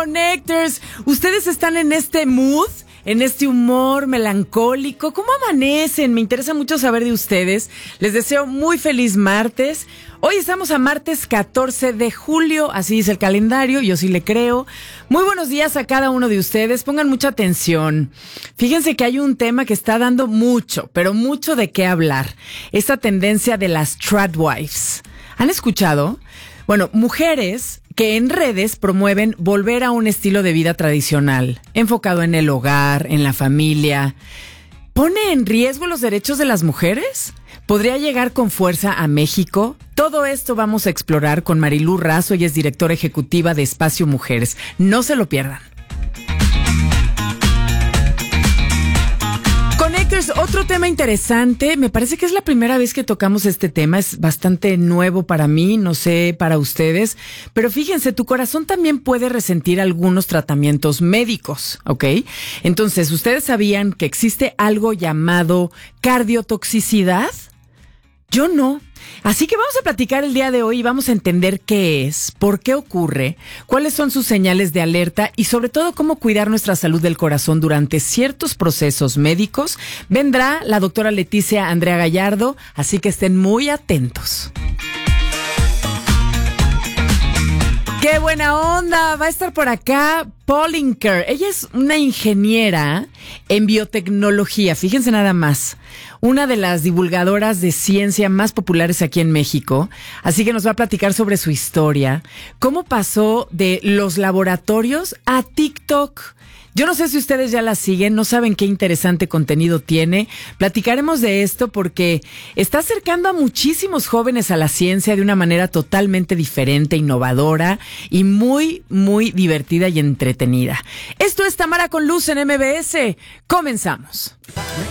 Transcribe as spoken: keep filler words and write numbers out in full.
Connectors. Ustedes están en este mood, en este humor melancólico. ¿Cómo amanecen? Me interesa mucho saber de ustedes. Les deseo muy feliz martes. Hoy estamos a martes catorce de julio, así dice el calendario, yo sí le creo. Muy buenos días a cada uno de ustedes, pongan mucha atención. Fíjense que hay un tema que está dando mucho, pero mucho de qué hablar. Esta tendencia de las tradwives. ¿Han escuchado? Bueno, mujeres que en redes promueven volver a un estilo de vida tradicional, enfocado en el hogar, en la familia. ¿Pone en riesgo los derechos de las mujeres? ¿Podría llegar con fuerza a México? Todo esto vamos a explorar con Marilú Razo, ella es directora ejecutiva de Espacio Mujeres. No se lo pierdan. Connectors, otro tema interesante, me parece que es la primera vez que tocamos este tema, es bastante nuevo para mí, no sé para ustedes, pero fíjense, tu corazón también puede resentir algunos tratamientos médicos, ¿ok? Entonces, ¿ustedes sabían que existe algo llamado cardiotoxicidad? Yo no. Así que vamos a platicar el día de hoy y vamos a entender qué es, por qué ocurre, cuáles son sus señales de alerta y sobre todo cómo cuidar nuestra salud del corazón durante ciertos procesos médicos. Vendrá la doctora Leticia Andrea Gallardo, así que estén muy atentos. ¡Qué buena onda! Va a estar por acá Paul Inker. Ella es una ingeniera en biotecnología, fíjense nada más. Una de las divulgadoras de ciencia más populares aquí en México. Así que nos va a platicar sobre su historia. Cómo pasó de los laboratorios a TikTok. Yo no sé si ustedes ya la siguen, no saben qué interesante contenido tiene. Platicaremos de esto porque está acercando a muchísimos jóvenes a la ciencia de una manera totalmente diferente, innovadora y muy, muy divertida y entretenida. Esto es Tamara con Luz en M B S. Comenzamos.